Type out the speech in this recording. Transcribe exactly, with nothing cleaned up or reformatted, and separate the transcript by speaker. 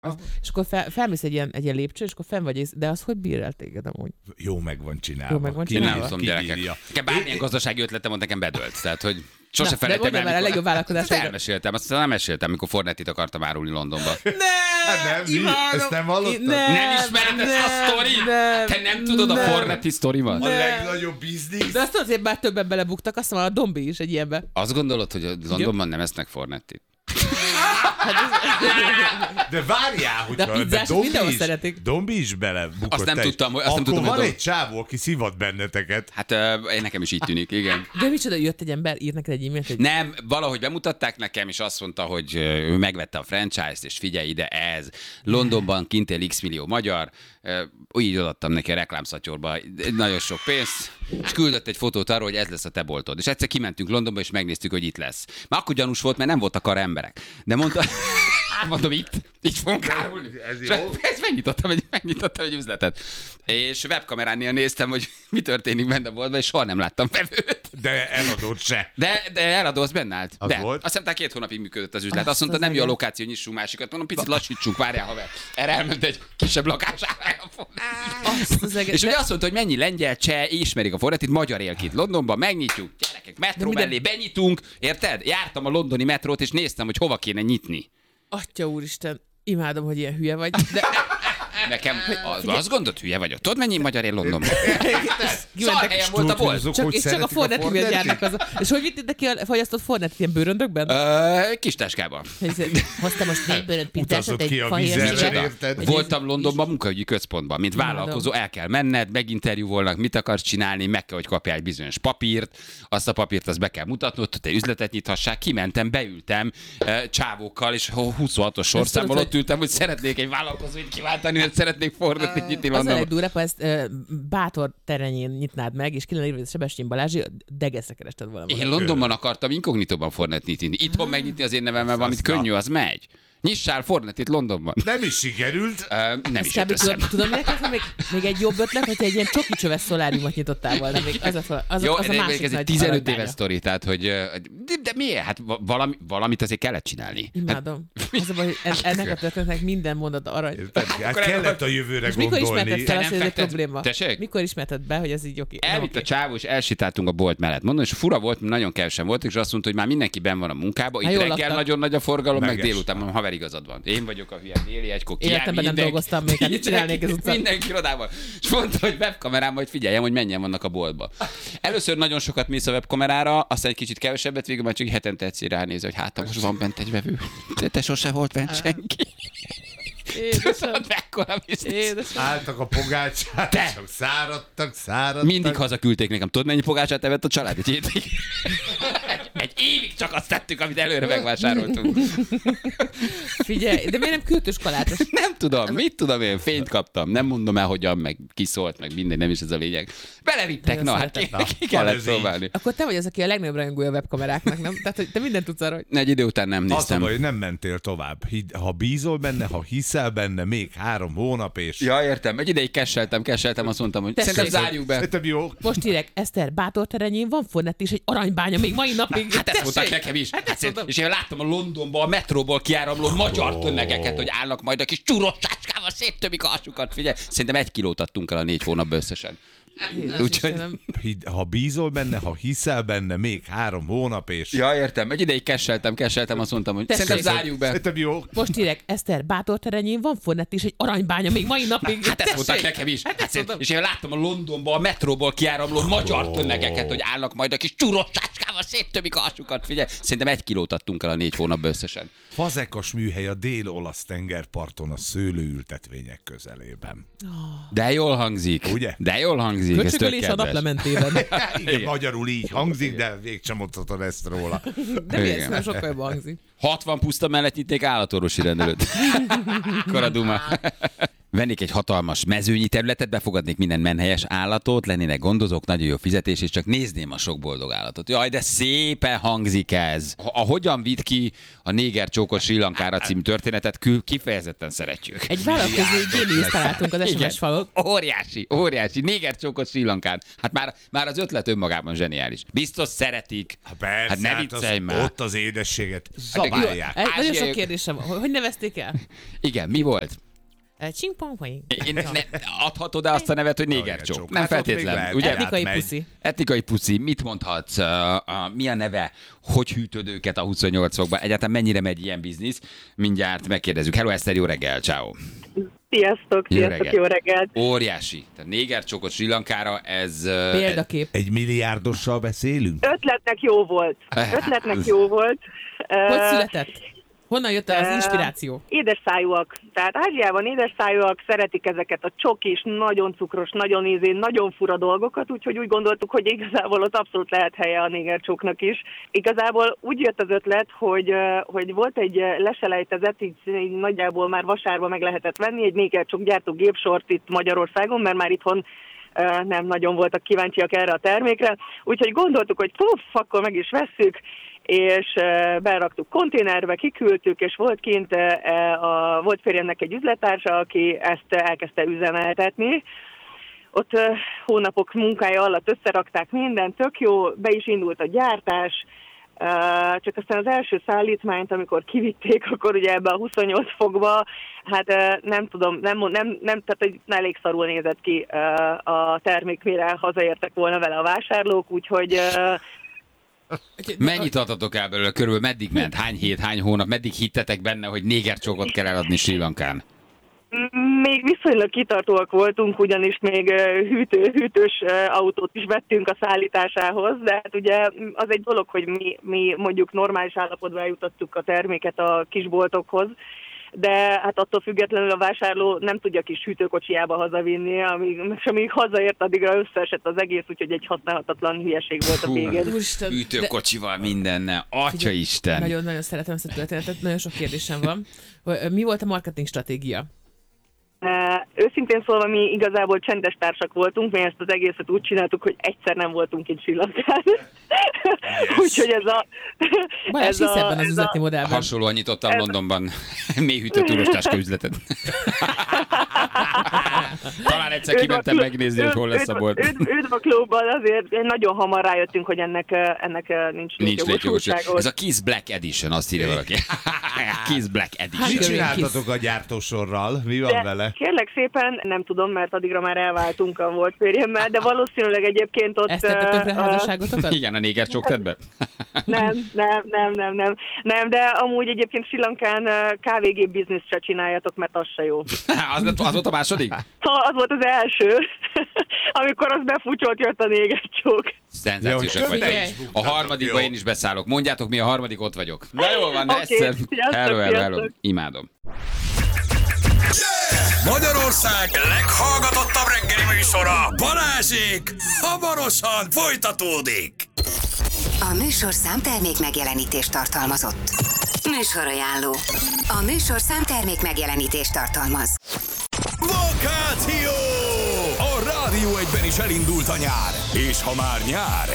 Speaker 1: Az, és akkor fel, felmész egy ilyen, egy ilyen lépcső, és akkor fenn vagy, de az hogy bír el téged amúgy?
Speaker 2: Jó meg van csinálva.
Speaker 1: Jó meg van
Speaker 3: Én
Speaker 1: csinálva.
Speaker 3: nem tudom, gyerekek. Nekem bármilyen gazdasági ötletem volt, nekem bedölt. Tehát, hogy sose felejtem el.
Speaker 1: De a legjobb vállalkozás.
Speaker 3: Elmeséltem, azt nem meséltem, amikor Fornettit akartam árulni Londonba.
Speaker 1: Ne!
Speaker 2: Hát nem, ezt nem hallottad?
Speaker 1: Nem,
Speaker 3: Nem ismered ezt a sztorit?
Speaker 1: nem,
Speaker 3: Te nem tudod a
Speaker 1: nem.
Speaker 3: Fornetti sztorimat?
Speaker 2: A legnagyobb biznisz.
Speaker 1: De azt azért már többen belebuktak, azt mondom, a Dombi is egy ilyenbe.
Speaker 3: Azt gondolod, hogy a Londonban nem esznek Fornettit?
Speaker 2: De várjál, hogy
Speaker 1: De a pizzások mindenhol szeretik.
Speaker 2: Dombi is belebukott.
Speaker 3: Azt nem
Speaker 2: te is.
Speaker 3: tudtam, azt nem
Speaker 2: Akkor
Speaker 3: tudtam,
Speaker 2: van
Speaker 3: hogy
Speaker 2: egy csávó, aki szivat benneteket.
Speaker 3: Hát uh, nekem is így tűnik, igen.
Speaker 1: De micsoda, jött egy ember, írt neked egy e-mailt, hogy
Speaker 3: Nem, valahogy bemutatták nekem, és azt mondta, hogy ő megvette a franchise-t, és figyelj ide, ez. Londonban kint él x millió magyar, úgy így odaadtam neki a reklámszatyorba nagyon sok pénzt, és küldött egy fotót arról, hogy ez lesz a te boltod. És egyszer kimentünk Londonba, és megnéztük, hogy itt lesz. Már akkor gyanús volt, mert nem voltak arra emberek. De mondta, mondom, itt, itt fogunk árulni.
Speaker 2: Ez
Speaker 3: És
Speaker 2: jó.
Speaker 3: ezt megnyitottam egy, megnyitottam egy üzletet. És webkameránnél néztem, hogy mi történik benne a boltban, és soha nem láttam vevőt.
Speaker 2: De eladott se.
Speaker 3: De, de eladó, az benne állt.
Speaker 2: Az
Speaker 3: de.
Speaker 2: volt?
Speaker 3: Azt hiszem, két hónapig működött az üzlet.
Speaker 1: Azt
Speaker 3: Azt mondta,
Speaker 1: az
Speaker 3: nem jó a
Speaker 1: igen.
Speaker 3: lokáció, nyissunk másikat. Mondom, picit lassítsunk, várjál, haver. Erre elment egy kisebb lakására.
Speaker 1: azt az egész.
Speaker 3: És ugye azt mondta, hogy mennyi lengyel, cseh, ismerik a Fornettit, magyar él itt Londonban, megnyitjuk, gyerekek, metró
Speaker 1: minden-
Speaker 3: mellé benyitunk, érted? Jártam a londoni metrót, és néztem, hogy hova kéne nyitni.
Speaker 1: Atya úristen, imádom, hogy ilyen hülye vagy, de
Speaker 3: Nekem az, azt gondolt, hülye vagyok. Tudod, mennyi magyar él Londonban? Szar
Speaker 1: kimentek,
Speaker 3: helyen volt a
Speaker 2: Tudod, hogy
Speaker 3: bolt.
Speaker 2: azok
Speaker 1: csak,
Speaker 2: hogy
Speaker 1: és csak a
Speaker 2: szeretik a
Speaker 1: Fornetti miatt
Speaker 2: Fornettit?
Speaker 1: járnak az. És hogy vittétek ki a fagyasztott Fornettit ilyen bőröndökben?
Speaker 3: Ö, Kis táskában.
Speaker 1: Hoztam most négy bőrönt pizzásot,
Speaker 2: Utazott ki
Speaker 1: egy
Speaker 2: a
Speaker 1: fahér
Speaker 2: vízzel,
Speaker 1: zsíret.
Speaker 2: érted?
Speaker 3: Voltam Londonban munkaügyi központban, mint
Speaker 1: Imádom.
Speaker 3: vállalkozó, el kell menned, meginterjúvolnak, mit akarsz csinálni, meg kell, hogy kapjál egy bizonyos papírt, azt a papírt azt be kell mutatnod, hogy te üzletet nyithassák, kimentem, beültem eh, csávókkal, és huszonhatos sorszámmal
Speaker 1: tudod,
Speaker 3: ott ültem, hogy szeretnék egy vállalkozót kiváltani, hogy szeretnék Fornettit nyitni
Speaker 1: Az a
Speaker 3: Londonban.
Speaker 1: legdurvább, ha ezt uh, Bátor terenyén nyitnád meg, és ki lenne írva, hogy Sebestyén Balázsi, degeszre kerested volna.
Speaker 3: Én Londonban akartam inkognitóban Fornettit nyitni. Itthon megnyitni az én nevemmel valamit
Speaker 2: Aztán.
Speaker 3: könnyű, az megy. Nyissál Fornettit Londonban.
Speaker 2: Nem is sikerült.
Speaker 3: Uh, nem
Speaker 1: Ez
Speaker 3: is
Speaker 1: kb.
Speaker 3: jött össze.
Speaker 1: Tudom, tudom, minek lesz még, még egy jobb ötlet, hogyha egy ilyen csoki csöves szoláriumot nyitottál volna. Még az a, az,
Speaker 3: Jó,
Speaker 1: az a
Speaker 3: de
Speaker 1: másik
Speaker 3: ez egy
Speaker 1: nagy
Speaker 3: tizenöt
Speaker 1: aranydánya.
Speaker 3: éves sztori, tehát hogy... ö, De, de miért? Hát va- valami, valamit azért kellett csinálni.
Speaker 1: Imádom. Az a baj, hogy en- ennek a történetnek minden mondata arany.
Speaker 2: Érted? Hát
Speaker 3: akkor
Speaker 2: kellett a jövőre
Speaker 1: És mikor ismerted
Speaker 2: gondolni.
Speaker 1: fel
Speaker 3: Te
Speaker 1: azt,
Speaker 3: nem
Speaker 1: hogy ez egy
Speaker 3: fekted-
Speaker 1: probléma?
Speaker 3: Tessék?
Speaker 1: Mikor ismerted be, hogy ez így oké? nem
Speaker 3: Elvitt a
Speaker 1: oké?
Speaker 3: csávó, és elsétáltunk a bolt mellett. Mondom, és fura volt, mert nagyon kevesen voltak, és azt mondta, hogy már mindenki benn van a munkában. Itt
Speaker 1: jól
Speaker 3: reggel
Speaker 1: laktak.
Speaker 3: nagyon nagy a forgalom, meg
Speaker 2: Meges.
Speaker 3: délután mondom, haver, igazad van. Én vagyok a hülye, déli egykor
Speaker 1: Életemben nem dolgoztam még, hát mit csinálnék ez utcán?
Speaker 3: Mindenki irodában. És mondta, hogy webkamerán majd figyeljem, hogy mennyien vannak a boltba. Először nagyon sokat mész a webkamerára, aztán egy kicsit kevesebbet, végül már csak hetente egyszer ránéz, hogy hát most van bent egy vevő. De te sose volt bent senki.
Speaker 1: Édesem,
Speaker 3: Mekkora biznisz.
Speaker 1: édesem.
Speaker 2: Álltak a pogácsát,
Speaker 3: Te!
Speaker 2: csak száradtak, száradtak.
Speaker 3: Mindig hazaküldték nekem. Tudod, mennyi pogácsát evett a család egy hétig? Egy évig csak azt tettük, amit előre megvásároltunk.
Speaker 1: Figyelj, de miért nem kürtős kalácsos?
Speaker 3: Nem tudom, mit tudom én, fényt kaptam. Nem mondom el, hogyan, meg kiszólt, meg minden, nem is ez a lényeg. Belevittek,
Speaker 1: Nagyon
Speaker 3: na hát ki,
Speaker 1: szeretem.
Speaker 3: ki kellett
Speaker 2: ez így.
Speaker 3: próbálni.
Speaker 1: Akkor te vagy az, aki a legnagyobb rajongója a webkameráknak, nem? Tehát, hogy te mindent tudsz arra, hogy
Speaker 3: Egy idő után nem
Speaker 2: Az a
Speaker 3: néztem.
Speaker 2: baj, hogy nem mentél tovább. Hidd, ha bízol benne, ha hiszel benne, még három hónap és...
Speaker 3: Ja, értem. Egy ideig kesseltem, kesseltem, azt mondtam, hogy
Speaker 1: Tessék.
Speaker 3: szerintem zárjuk be.
Speaker 2: Szerintem jó.
Speaker 1: most írek, Eszter, Bátor terenyén van Fornetti és egy aranybánya még mai napig.
Speaker 3: Hát ezt
Speaker 1: Tessék!
Speaker 3: mondták nekem is.
Speaker 1: Hát ezt mondom.
Speaker 3: És én láttam a Londonban, a metróból kiáramló magyar tömegeket, hogy állnak majd a kis csúros csácskával, széttömik a hasukat. Figyelj, szerintem egy kilót adtunk el a négy hónapban összesen.
Speaker 1: Jézus
Speaker 3: Úgyhogy-
Speaker 1: Istenem.
Speaker 2: Hidd, ha bízol benne, ha hiszel benne, még három hónap és...
Speaker 3: Ja, értem. Egy ideig kesseltem, kesseltem, azt mondtam, hogy
Speaker 1: Tessék.
Speaker 3: szerintem zárjuk be.
Speaker 2: Szerintem jó.
Speaker 1: Most írek, Eszter, Bátor terenyén van Fornetti és egy aranybánya még mai napig.
Speaker 3: Hát ezt
Speaker 1: Tessék!
Speaker 3: mondták nekem is.
Speaker 1: Hát ezt mondom.
Speaker 3: És én láttam a Londonban, a metróból kiáramló magyar tömegeket, hogy állnak majd a kis csúros csácskával, széttömik a hasukat. Figyelj, szerintem egy kilót adtunk el a négy hónapban összesen.
Speaker 2: Fazekas műhely a dél-olasz tengerparton a szőlőültetvények közelében.
Speaker 3: De jól hangzik.
Speaker 2: Ugye?
Speaker 3: De jól hangzik. Ez tök
Speaker 1: Köcsögölés a
Speaker 3: kedves.
Speaker 1: naplementében.
Speaker 2: Igen, magyarul így hangzik, de mégsem mondhatod ezt róla.
Speaker 1: De miért?
Speaker 3: Igen.
Speaker 1: Nem sokkal jobban hangzik.
Speaker 3: hatvan puszta mellett nyitnék állatorvosi rendelőt. Koraduma. Vennék egy hatalmas mezőnyi területet, befogadnék minden menhelyes állatot, lennének gondozók, nagyon jó fizetés, és csak nézném a sok boldog állatot. Jaj, de szépen hangzik ez. A hogyan vitt ki a Néger csókos Sri Lankára című történetet, kifejezetten szeretjük.
Speaker 1: Egy vállalkozói géniuszt találtunk az es em es falon.
Speaker 3: Óriási, óriási. Néger csókos Sri Lankán. Hát már, már az ötlet önmagában zseniális. Biztos szeretik.
Speaker 2: Ha persze,
Speaker 3: hát ne
Speaker 2: hát
Speaker 3: viccelj
Speaker 2: az,
Speaker 3: már.
Speaker 2: Ott az édességet zabálják.
Speaker 1: Egy, nagyon sok
Speaker 3: Ázsiaiak-
Speaker 1: kérdésem van. Hogy nevezték el?
Speaker 3: Igen, mi volt?
Speaker 1: Csingpong.
Speaker 3: Én, ne, adhatod-e azt a nevet, hogy négercsók?
Speaker 2: Négercsók.
Speaker 3: Nem
Speaker 2: Hát ott még
Speaker 3: feltétlen.
Speaker 2: lehet.
Speaker 3: Ugye?
Speaker 1: Etnikai
Speaker 2: megy.
Speaker 1: puszi.
Speaker 3: Etnikai puszi, mit mondhatsz? Uh, uh, mi a neve? Hogy hűtöd őket a huszonnyolc fokban? Egyáltalán mennyire megy ilyen biznisz? Mindjárt megkérdezzük. Hello Eszter, jó reggel, ciao.
Speaker 4: Sziasztok,
Speaker 3: Jó
Speaker 4: sziasztok,
Speaker 3: reggelt.
Speaker 4: jó reggelt.
Speaker 3: Óriási. Tehát négercsókot Sri Lankára, ez... Uh,
Speaker 1: Példakép.
Speaker 2: Egy milliárdossal beszélünk?
Speaker 4: Ötletnek jó volt. Ötletnek jó volt.
Speaker 1: Hogy
Speaker 4: Ö,
Speaker 1: született? Honnan jött el az inspiráció?
Speaker 4: Édesszájúak. Tehát Ázsiában édesszájúak szeretik ezeket a csokis, nagyon cukros, nagyon ízén, nagyon fura dolgokat, úgyhogy úgy gondoltuk, hogy igazából ott abszolút lehet helye a négercsóknak is. Igazából úgy jött az ötlet, hogy, ö, hogy volt egy leselejtezett, így, így nagyjából már vasárban meg lehetett venni, egy négercsók gyártó gépsort itt Magyarországon, mert már itthon Uh, nem nagyon voltak kíváncsiak erre a termékre, úgyhogy gondoltuk, hogy puf, akkor meg is vesszük, és uh, beraktuk konténerbe, kiküldtük, és volt kint uh, a volt férjemnek egy üzlettársa, aki ezt elkezdte üzemeltetni. Ott uh, hónapok munkája alatt összerakták mindent, tök jó, be is indult a gyártás, Uh, csak aztán az első szállítmányt, amikor kivitték, akkor ugye ebbe a huszonnyolc fokba, hát uh, nem tudom, nem, nem, nem, tehát hogy elég szarul nézett ki uh, a termék, mire hazaértek volna vele a vásárlók, úgyhogy... Uh,
Speaker 3: mennyit adtatok el belőle? Körülbelül meddig ment? Hány hét, hány hónap? Meddig hittetek benne, hogy négercsókot kell eladni Sri Lankán?
Speaker 4: Még viszonylag kitartóak voltunk, ugyanis még hűtő, hűtős autót is vettünk a szállításához, de hát ugye az egy dolog, hogy mi, mi mondjuk normális állapotban eljutottuk a terméket a kisboltokhoz, de hát attól függetlenül a vásárló nem tudja kis hűtőkocsijába hazavinni, amíg, és amíg hazaért, addigra összeesett az egész, úgyhogy egy használhatatlan hülyeség volt a végén.
Speaker 1: Úristen,
Speaker 3: Ütőkocsival mindennel. Atya
Speaker 1: Figyelj,
Speaker 3: Isten.
Speaker 1: Nagyon-nagyon szeretem ezt a történetet, nagyon sok kérdésem van. Hogy, Mi volt a marketing stratégia?
Speaker 4: Uh, őszintén szólva mi igazából csendes társak voltunk, mi ezt az egészet úgy csináltuk, hogy egyszer nem voltunk itt Sri Lankán. Yes. Úgyhogy ez a...
Speaker 1: Balázs hisz ebben az üzleti modellben.
Speaker 3: Hasonlóan nyitottam Londonban mélyhűtő túrostáska üzletet. Talán egyszer kimentem megnézni, hogy hol lesz a bolt.
Speaker 4: Üdv a klubban, azért nagyon hamar rájöttünk, hogy ennek, ennek nincs,
Speaker 3: Nincs létjogosultság. Ez
Speaker 4: a
Speaker 3: a Kiss Black Edition, azt írja valaki. Kiss Black Edition.
Speaker 2: Mit
Speaker 1: Hungary
Speaker 2: csináltatok
Speaker 1: Kiss.
Speaker 2: a gyártósorral? Mi van
Speaker 4: De
Speaker 2: vele?
Speaker 4: kérlek szépen, nem tudom, mert addigra már elváltunk a volt férjemmel, de valószínűleg egyébként ott...
Speaker 1: Ezt tette tökre
Speaker 4: uh,
Speaker 1: házasságotokat?
Speaker 3: Igen, a négercsók tett be?
Speaker 4: Nem, nem, nem, nem, nem, nem, de amúgy egyébként Sri Lankán uh, kávégép bizniszt se csináljatok, mert az se jó.
Speaker 3: az, lett, az volt a második?
Speaker 4: Ha az volt az első, amikor az befúcsolt, jött a négercsók.
Speaker 3: Szenzációsak
Speaker 2: Jó,
Speaker 3: vagytok.
Speaker 1: figyelj.
Speaker 3: A harmadikba
Speaker 2: Jó.
Speaker 3: én is beszállok. Mondjátok, mi a harmadik, ott vagyok. Na jól van, de
Speaker 4: Oké,
Speaker 3: egyszer.
Speaker 4: sziasztok,
Speaker 3: Hello, hello, hello.
Speaker 4: sziasztok.
Speaker 3: Imádom.
Speaker 5: Magyarország leghallgatottabb reggeli műsora, Balázsék, hamarosan folytatódik.
Speaker 6: A műsorszám termék megjelenítést tartalmazott. Műsorajánló. A műsorszám termék megjelenítést tartalmaz.
Speaker 5: Vakáció! A Rádió egyben is elindult a nyár, és ha már nyár,